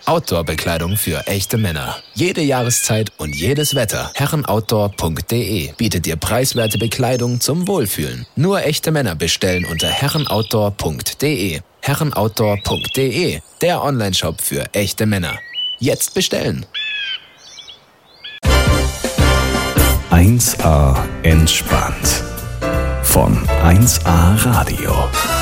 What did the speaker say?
Outdoor-Bekleidung für echte Männer. Jede Jahreszeit und jedes Wetter. herrenoutdoor.de bietet dir preiswerte Bekleidung zum Wohlfühlen. Nur echte Männer bestellen unter herrenoutdoor.de. herrenoutdoor.de, der Onlineshop für echte Männer. Jetzt bestellen! 1A entspannt. Von 1A Radio.